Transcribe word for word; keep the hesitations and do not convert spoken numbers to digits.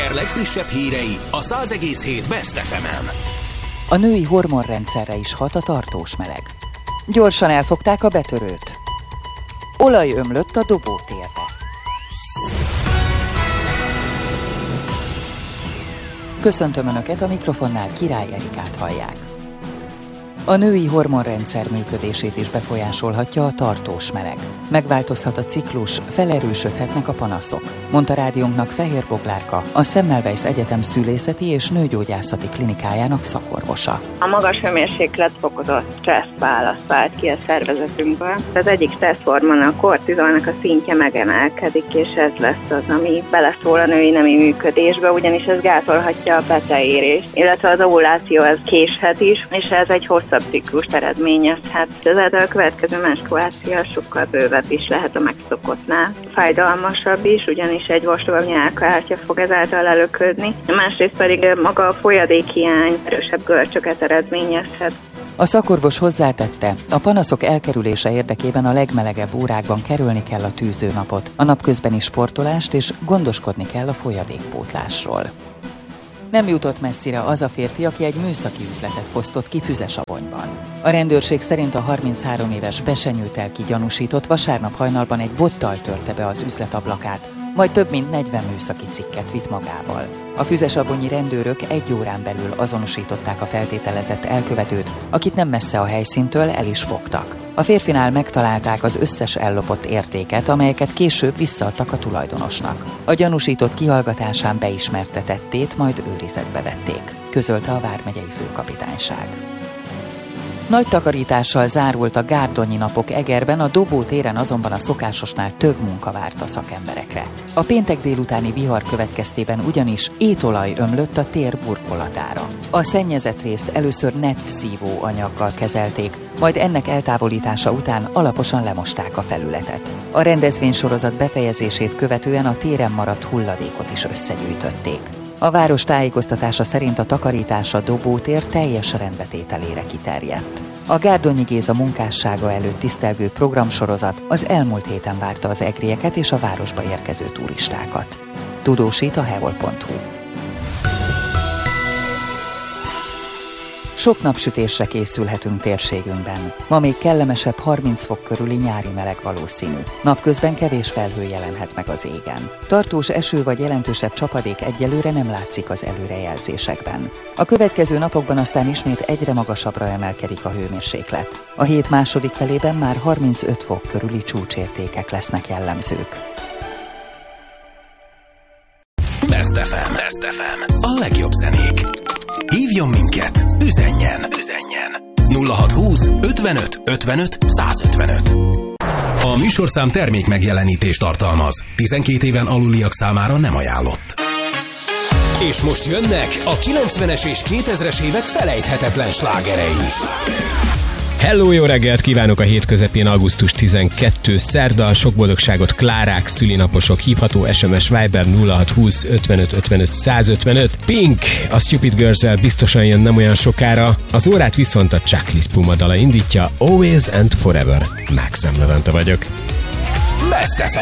Eger legfrissebb hírei a száz egész hét Best ef emen. A női hormonrendszerre is hat a tartós meleg. Gyorsan elfogták a betörőt. Olaj ömlött a dobótérbe. Köszöntöm Önöket, a mikrofonnál Király Erikát hallják. A női hormonrendszer működését is befolyásolhatja a tartós meleg. Megváltozhat a ciklus, felerősödhetnek a panaszok, mondta rádiónknak Fehér Boglárka, a Semmelweis Egyetem szülészeti és nőgyógyászati klinikájának szakorvosa. A magas hőmérséklet fokozott stressz választ vált ki a szervezetünkből. Az egyik stresszhormon, a kortizolnak a szintje megemelkedik, és ez lesz az, ami beleszól a női nemi működésbe, ugyanis ez gátolhatja a peteérést, illetve az ovuláció ez késhet is, és ez egy hosszabb ciklust eredményezhet. Ezáltal a következő menstruáció sokkal bővebb is lehet a megszokottnál. Fájdalmasabb is, ugyanis egy vastagobb nyálkahártya fog ezáltal előködni. Másrészt pedig maga a folyadékhiány erősebb görcsöket eredményezhet. A szakorvos hozzátette, a panaszok elkerülése érdekében a legmelegebb órákban kerülni kell a tűzőnapot, a napközbeni sportolást és gondoskodni kell a folyadékpótlásról. Nem jutott messzire az a férfi, aki egy műszaki üzletet fosztott ki Füzesabonyban. A rendőrség szerint a harminchárom éves besenyőtelki gyanúsított vasárnap hajnalban egy bottal törte be az üzlet ablakát, majd több mint negyven műszaki cikket vitt magával. A füzesabonyi rendőrök egy órán belül azonosították a feltételezett elkövetőt, akit nem messze a helyszíntől el is fogtak. A férfinál megtalálták az összes ellopott értéket, amelyeket később visszaadtak a tulajdonosnak. A gyanúsított kihallgatásán beismerte tettét, majd őrizetbe vették, közölte a vármegyei főkapitányság. Nagy takarítással zárult a gárdonyi napok Egerben, a Dobó téren azonban a szokásosnál több munka várt a szakemberekre. A péntek délutáni vihar következtében ugyanis étolaj ömlött a tér burkolatára. A szennyezett részt először nedvszívó anyaggal kezelték, majd ennek eltávolítása után alaposan lemosták a felületet. A rendezvénysorozat befejezését követően a téren maradt hulladékot is összegyűjtötték. A város tájékoztatása szerint a takarítás a Dobótér teljes rendbetételére kiterjedt. A Gárdonyi Géza munkássága előtt tisztelgő programsorozat az elmúlt héten várta az egrieket és a városba érkező turistákat. Tudósít a hevol pont hu. Sok napsütésre készülhetünk térségünkben. Ma még kellemesebb harminc fok körüli nyári meleg valószínű. Napközben kevés felhő jelenhet meg az égen. Tartós eső vagy jelentősebb csapadék egyelőre nem látszik az előrejelzésekben. A következő napokban aztán ismét egyre magasabbra emelkedik a hőmérséklet. A hét második felében már harmincöt fok körüli csúcsértékek lesznek jellemzők. Best ef em. Best ef em. A legjobb zenék. Hívjon minket, üzenjen, üzenjen. nulla hatszázhúsz ötvenöt ötvenöt százötvenöt. A műsorszám termék megjelenítést tartalmaz. tizenkét éven aluliak számára nem ajánlott. És most jönnek a kilencvenes és kétezres évek felejthetetlen slágerei. Hello, jó reggelt kívánok a hét közepén, augusztus tizenkettő szerda. Sok boldogságot Klárák, szülinaposok, hívható es em es Viber nulla hatszázhúsz ötvenöt ötvenöt százötvenöt. Pink, a Stupid Girls-el biztosan jön nem olyan sokára. Az órát viszont a Chocolate Puma dala indítja, Always and Forever. Maxim Levente vagyok. Best ef em.